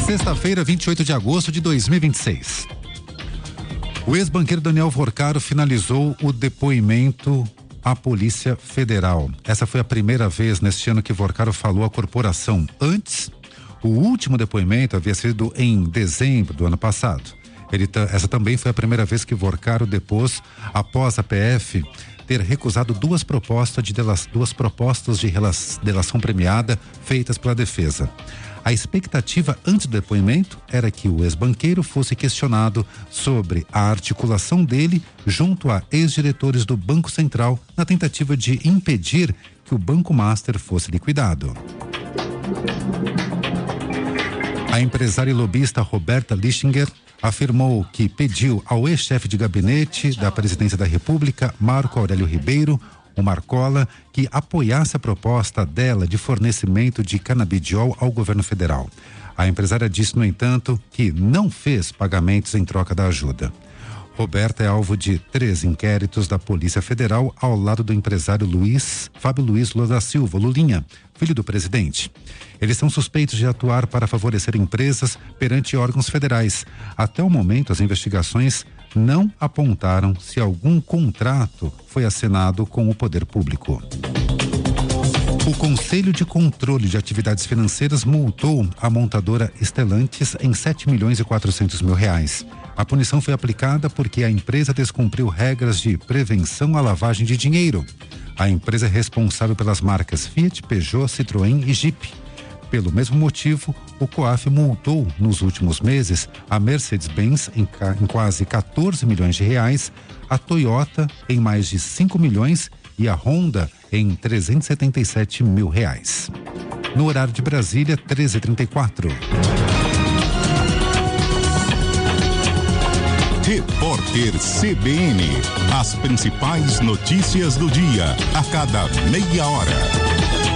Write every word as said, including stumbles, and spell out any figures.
Sexta-feira, vinte e oito de agosto de dois mil e vinte e seis. O ex-banqueiro Daniel Vorcaro finalizou o depoimento à Polícia Federal. Essa foi a primeira vez neste ano que Vorcaro falou à corporação. Antes, o último depoimento havia sido em dezembro do ano passado. Ele, essa também foi a primeira vez que Vorcaro depôs após a P F ter recusado duas propostas de duas propostas de delação premiada feitas pela defesa. A expectativa antes do depoimento era que o ex-banqueiro fosse questionado sobre a articulação dele junto a ex-diretores do Banco Central na tentativa de impedir que o Banco Master fosse liquidado. A empresária e lobista Roberta Lichinger afirmou que pediu ao ex-chefe de gabinete da Presidência da República, Marco Aurélio Ribeiro, o Marcola, que apoiasse a proposta dela de fornecimento de canabidiol ao governo federal. A empresária disse, no entanto, que não fez pagamentos em troca da ajuda. Roberta é alvo de três inquéritos da Polícia Federal ao lado do empresário Luiz, Fábio Luiz Lula da Silva, Lulinha, filho do presidente. Eles são suspeitos de atuar para favorecer empresas perante órgãos federais. Até o momento, as investigações não apontaram se algum contrato foi assinado com o poder público. O Conselho de Controle de Atividades Financeiras multou a montadora Stellantis em sete milhões e quatrocentos mil reais. A punição foi aplicada porque a empresa descumpriu regras de prevenção à lavagem de dinheiro. A empresa é responsável pelas marcas Fiat, Peugeot, Citroën e Jeep. Pelo mesmo motivo, o COAF multou nos últimos meses a Mercedes-Benz em, em quase quatorze milhões de reais, a Toyota em mais de cinco milhões e a Honda em trezentos e setenta e sete mil reais. No horário de Brasília, treze e trinta e quatro. Repórter C B N. As principais notícias do dia, a cada meia hora.